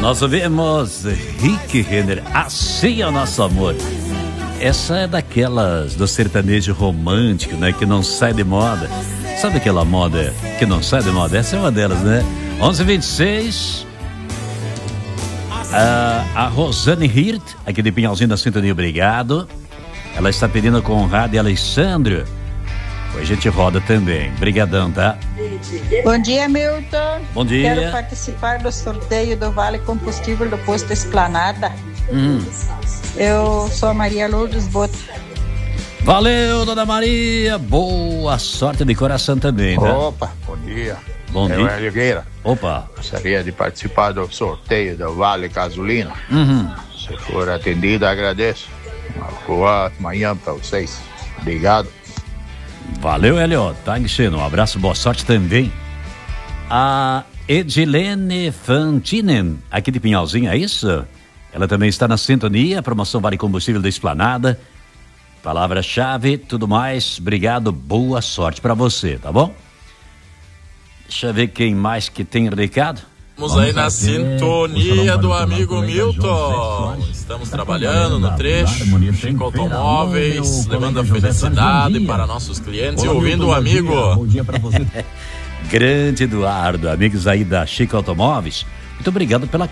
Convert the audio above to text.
Nós ouvimos Rick Renner, Assim é o Nosso Amor. Essa é daquelas do sertanejo romântico, né? Que não sai de moda. Sabe aquela moda que não sai de moda? Essa é uma delas, né? 11h26. A Rosane Hirt, aqui de Pinhalzinho da Sintonia, obrigado. Ela está pedindo Conrado e Alexandre. A gente roda também. Brigadão, tá? Bom dia, Milton. Bom dia. Quero participar do sorteio do Vale Combustível do Posto Esplanada. Eu sou a Maria Lourdes Bota. Valeu, dona Maria. Boa sorte de coração também, tá? Opa, bom dia. Bom dia. Eu Ligueira. Opa. Gostaria de participar do sorteio do Vale Gasolina. Se for atendido, agradeço. Uma boa manhã para vocês. Obrigado. Valeu, Helio. Tá enchendo. Um abraço, boa sorte também. A Edilene Fantinen, aqui de Pinhalzinho, é isso? Ela também está na sintonia. Promoção Vale Combustível da Esplanada. Palavra-chave, tudo mais. Obrigado, boa sorte para você, tá bom? Deixa eu ver quem mais que tem recado. Estamos aí na sintonia do amigo Milton. Estamos trabalhando no trecho. Chico Automóveis, levando a felicidade para nossos clientes e ouvindo o amigo. Bom dia para você. Grande Eduardo, amigos aí da Chico Automóveis. Muito obrigado pela